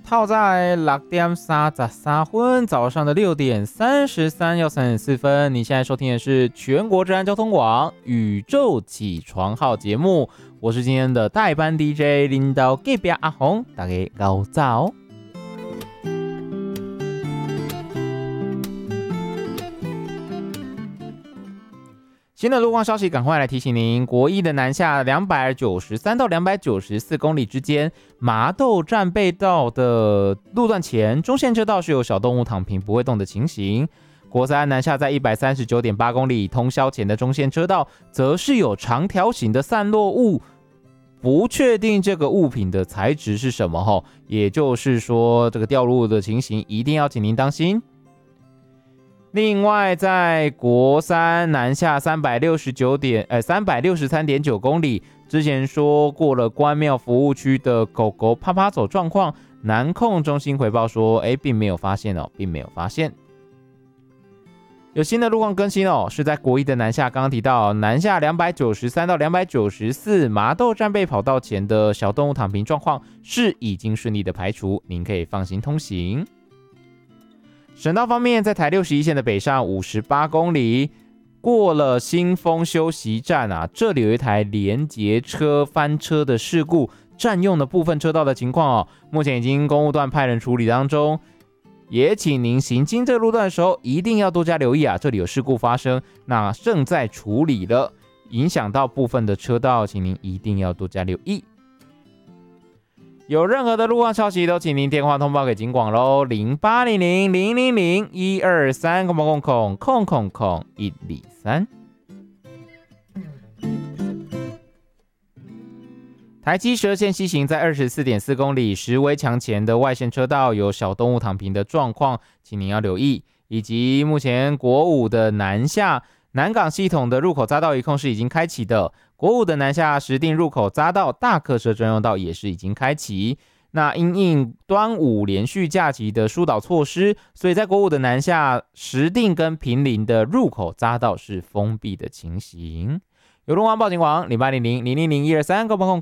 套在6:33，早上的6:33要34分。你现在收听的是全国治安交通网宇宙起床号节目，我是今天的代班 DJ 领导隔壁阿红，大家早早。新的路况消息，赶快来提醒您：国一的南下293到294公里之间，麻豆站背道的路段前中线车道是有小动物躺平不会动的情形。国三南下在139.8公里通霄前的中线车道，则是有长条形的散落物，不确定这个物品的材质是什么，也就是说这个掉落的情形一定要请您当心。另外，在国三南下363.9公里，之前说过了关庙服务区的狗狗趴趴走状况，南控中心回报说，并没有发现。有新的路况更新是在国一的南下，刚刚提到南下293到294麻豆站背跑道前的小动物躺平状况是已经顺利的排除，您可以放心通行。省道方面，在台61线的北上58公里，过了新丰休息站这里有一台连结车翻车的事故，占用了部分车道的情况目前已经公务段派人处理当中，也请您行经这个路段的时候一定要多加留意这里有事故发生，那正在处理了，影响到部分的车道，请您一定要多加留意。有任何的路况消息都请您电话通报给警广咯，0800-000-123-123。台七12线西行在24.4公里石围墙前的外线车道有小动物躺平的状况，请您要留意。以及目前国五的南下南港系统的入口匝道一控是已经开启的，国五的南下石碇入口匝道大客车专用道也是已经开启。那因应端午连续假期的疏导措施，所以在国五的南下石碇跟坪林的入口匝道是封闭的情形。有路况报警网0800-000-123，